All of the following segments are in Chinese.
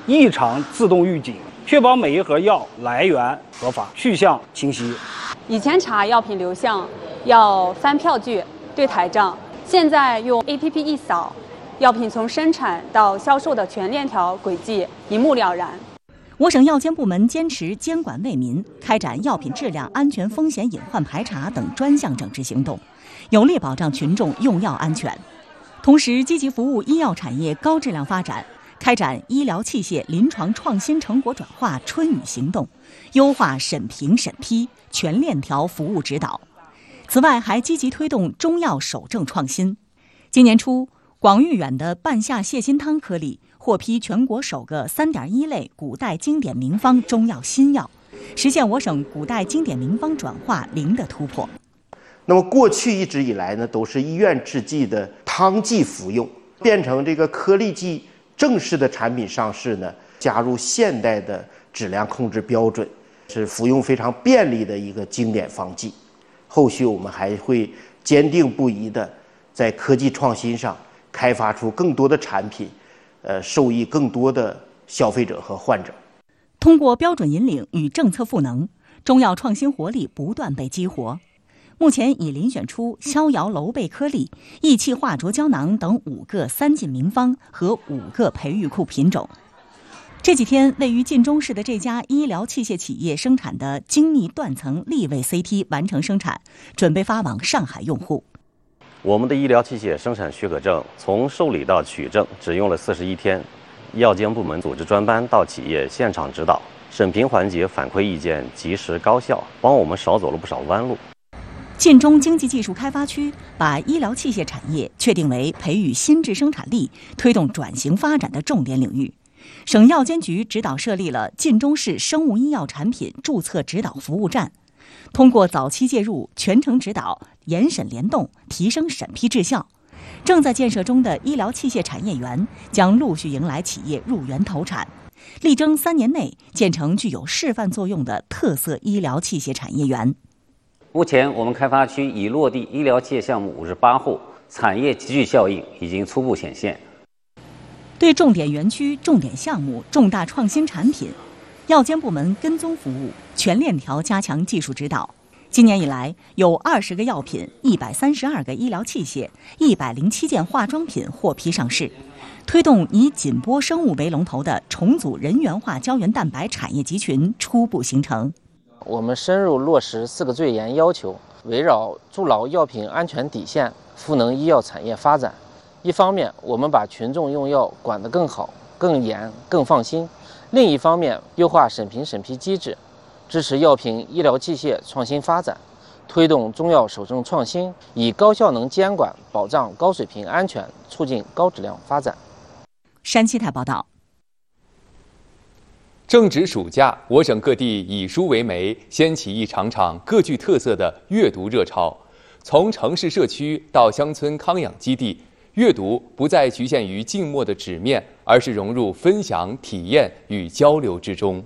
异常自动预警，确保每一盒药来源合法、去向清晰。 以前查药品流向要翻票据、对台账，现在用 APP 一扫，药品从生产到销售的全链条轨迹一目了然。 我省药监部门坚持监管为民，开展药品质量安全风险隐患排查等专项整治行动，有力保障群众用药安全。同时，积极服务医药产业高质量发展，开展医疗器械临床创新成果转化春雨行动，优化审评审批全链条服务指导。此外，还积极推动中药守正创新。今年初，广誉远的半夏泻心汤颗粒获批全国首个3.1类古代经典名方中药新药，实现我省古代经典名方转化零的突破。 那么过去一直以来呢，都是医院制剂的汤剂服用，变成这个颗粒剂正式的产品上市呢，加入现代的质量控制标准，是服用非常便利的一个经典方剂。后续我们还会坚定不移地在科技创新上开发出更多的产品，受益更多的消费者和患者。 通过标准引领与政策赋能，中药创新活力不断被激活。目前已遴选出逍遥楼贝颗粒、益气化浊胶囊等5个3进名方和5个培育库品种。这几天，位于晋中市的这家医疗器械企业生产的精密断层立位 CT 完成生产，准备发往上海用户。 我们的医疗器械生产许可证从受理到取证只用了41天，药监部门组织专班到企业现场指导，审评环节反馈意见及时高效，帮我们少走了不少弯路。 晋中经济技术开发区把医疗器械产业确定为培育新质生产力、推动转型发展的重点领域。省药监局指导设立了晋中市生物医药产品注册指导服务站，通过早期介入、全程指导、严审联动，提升审批质效。正在建设中的医疗器械产业园将陆续迎来企业入园投产，力争3年内建成具有示范作用的特色医疗器械产业园。 目前，我们开发区已落地医疗器械项目58户，产业集聚效应已经初步显现。 对重点园区、重点项目、重大创新产品，药监部门跟踪服务，全链条加强技术指导。今年以来，有20个药品、132个医疗器械、107件化妆品获批上市，推动以锦波生物为龙头的重组人源化胶原蛋白产业集群初步形成。 我们深入落实4个最严要求，围绕筑牢药品安全底线，赋能医药产业发展。一方面，我们把群众用药管得更好、更严、更放心；另一方面，优化审评审批机制，支持药品医疗器械创新发展，推动中药守正创新，以高效能监管保障高水平安全，促进高质量发展。 山西台报道。 正值暑假，我省各地以书为媒，掀起一场场各具特色的阅读热潮。从城市社区到乡村康养基地，阅读不再局限于静默的纸面，而是融入分享、体验与交流之中。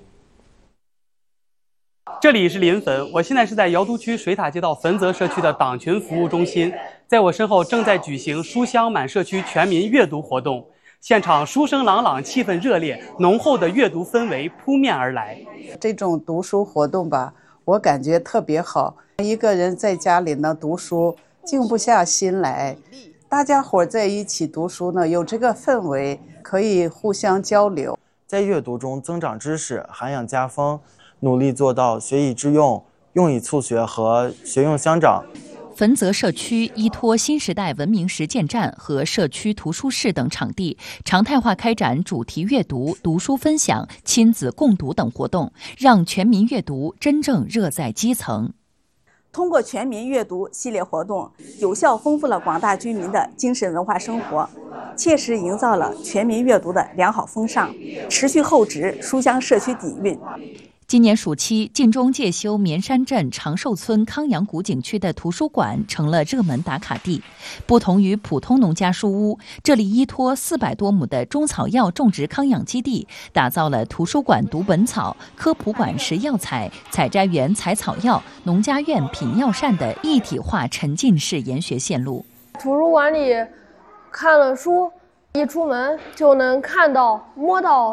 这里是临汾，我现在是在瑶都区水塔街道汾泽社区的党群服务中心，在我身后正在举行书香满社区全民阅读活动。现场书声朗朗，气氛热烈，浓厚的阅读氛围扑面而来。 这种读书活动吧，我感觉特别好。一个人在家里呢读书，静不下心来。大家伙在一起读书呢，有这个氛围，可以互相交流， 在阅读中增长知识，涵养家风，努力做到学以致用、用以促学和学用相长。 汾泽社区依托新时代文明实践站和社区图书室等场地，常态化开展主题阅读、读书分享、亲子共读等活动，让全民阅读真正热在基层。 通过全民阅读系列活动，有效丰富了广大居民的精神文化生活，切实营造了全民阅读的良好风尚，持续厚植书香社区底蕴。 今年暑期，晋中介休绵山镇长寿村康阳谷景区的图书馆成了热门打卡地。不同于普通农家书屋，这里依托400多亩的中草药种植康养基地，打造了图书馆读本草、科普馆识药材、采摘园采草药、农家院品药膳的一体化沉浸式研学线路。 图书馆里看了书，一出门就能看到、摸到